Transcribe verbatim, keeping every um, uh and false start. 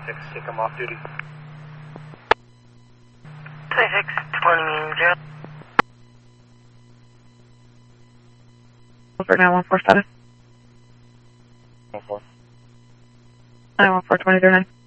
six, take him off duty. twenty-six twenty, zero. For nine one four status. one four. nine one four twenty zero nine.